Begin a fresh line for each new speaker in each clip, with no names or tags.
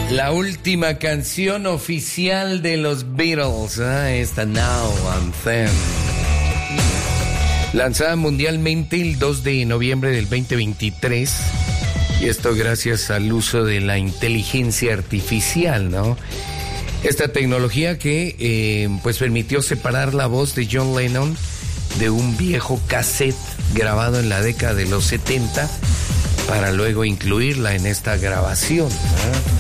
La última canción oficial de los Beatles, esta Now and Then. Lanzada mundialmente el 2 de noviembre del 2023. Y esto gracias al uso de la inteligencia artificial, ¿no? Esta tecnología que pues permitió separar la voz de John Lennon de un viejo cassette grabado en la década de los 70 para luego incluirla en esta grabación, ¿no?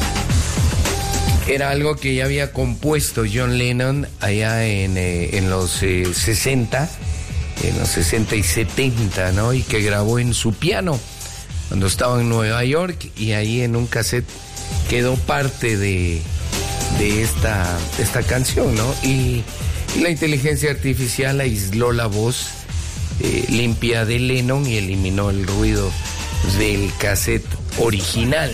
Era algo que ya había compuesto John Lennon allá en los 60, en los 60 y 70, ¿no? Y que grabó en su piano cuando estaba en Nueva York, y ahí en un cassette quedó parte de esta canción, ¿no? Y la inteligencia artificial aisló la voz limpia de Lennon y eliminó el ruido del cassette original.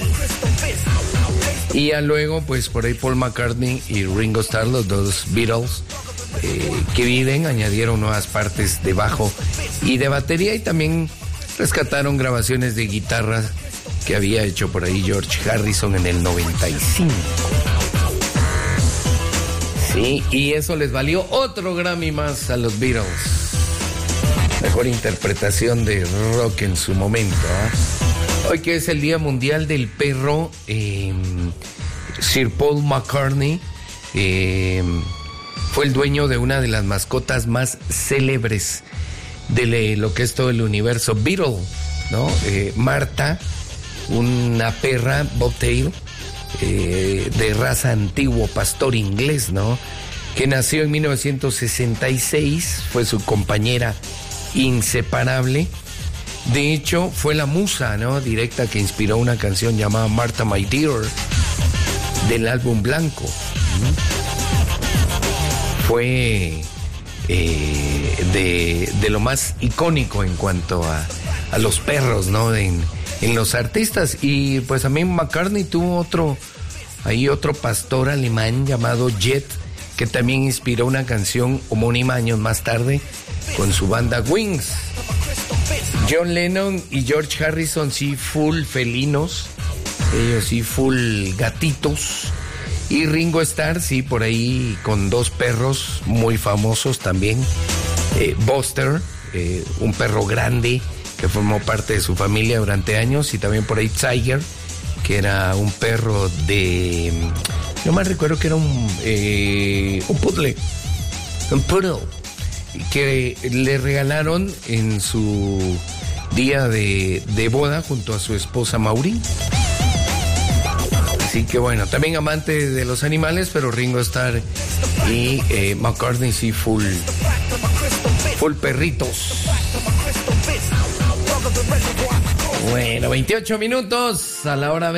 Y ya luego, pues por ahí Paul McCartney y Ringo Starr, los dos Beatles que viven, añadieron nuevas partes de bajo y de batería, y también rescataron grabaciones de guitarra que había hecho por ahí George Harrison en el 95. Sí, y eso les valió otro Grammy más a los Beatles. Mejor interpretación de rock en su momento, ¿eh? Hoy que es el Día Mundial del Perro, Sir Paul McCartney fue el dueño de una de las mascotas más célebres de lo que es todo el universo Beatle, ¿no? Marta, una perra bobtail de raza antiguo, pastor inglés, ¿no? Que nació en 1966, fue su compañera inseparable. De hecho, fue la musa, ¿no?, directa que inspiró una canción llamada Martha My Dear del álbum Blanco. Fue de lo más icónico en cuanto a los perros, ¿no?, en los artistas. Y pues también McCartney tuvo otro pastor alemán llamado Jet, que también inspiró una canción homónima años más tarde con su banda Wings. John Lennon y George Harrison sí full felinos, ellos sí full gatitos, y Ringo Starr sí por ahí con dos perros muy famosos también, Buster, un perro grande que formó parte de su familia durante años, y también por ahí Tiger, que era un perro no me recuerdo, que era un poodle, que le regalaron en su día de boda junto a su esposa Maureen. Así que bueno, también amante de los animales, pero Ringo Starr y McCartney sí full perritos. Bueno, 28 minutos a la hora